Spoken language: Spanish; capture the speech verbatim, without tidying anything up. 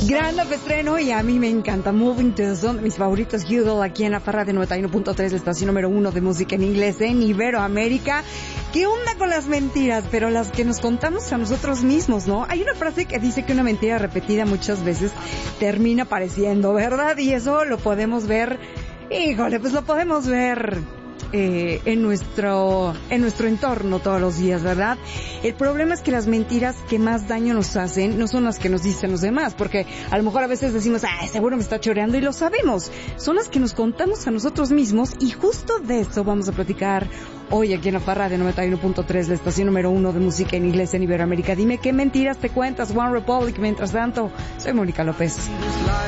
Gran estreno y a mí me encanta. Moving to the Sun, mis favoritos, Udall, aquí en la Farra de noventa y uno punto tres, la estación número uno de música en inglés en Iberoamérica. ¿Qué onda con las mentiras? Pero las que nos contamos a nosotros mismos, ¿no? Hay una frase que dice que una mentira repetida muchas veces termina pareciendo verdad, y eso lo podemos ver, híjole, pues lo podemos ver Eh, en nuestro en nuestro entorno todos los días, ¿verdad? El problema es que las mentiras que más daño nos hacen no son las que nos dicen los demás, porque a lo mejor a veces decimos, ah, seguro me está choreando, y lo sabemos. Son las que nos contamos a nosotros mismos, y justo de eso vamos a platicar hoy aquí en la Farra de noventa y uno punto tres, la estación número uno de música en inglés en Iberoamérica. Dime qué mentiras te cuentas, One Republic. Mientras tanto, soy Mónica López.